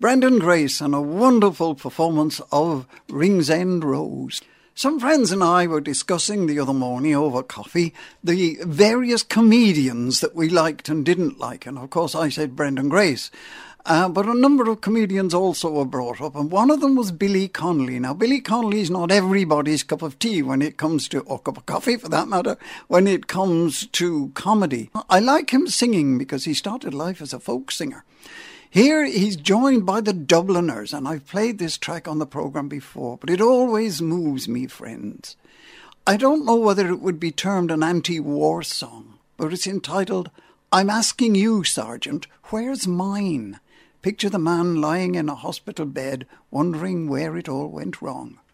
Brendan Grace and a wonderful performance of Ringsend Rose. Some friends and I were discussing the other morning over coffee the various comedians that we liked and didn't like. And of course I said Brendan Grace. But a number of comedians also were brought up, and one of them was Billy Connolly. Now, Billy Connolly is not everybody's cup of tea when it comes to, or cup of coffee for that matter, when it comes to comedy. I like him singing because he started life as a folk singer. Here he's joined by the Dubliners, and I've played this track on the programme before, but it always moves me, friends. I don't know whether it would be termed an anti-war song, but it's entitled, I'm Asking You, Sergeant, Where's Mine? Picture the man lying in a hospital bed, wondering where it all went wrong.